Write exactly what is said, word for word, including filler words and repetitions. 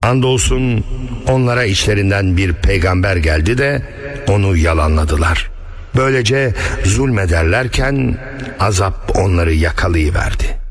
Andolsun onlara içlerinden bir peygamber geldi de onu yalanladılar. Böylece zulmederlerken azap onları yakalayıverdi.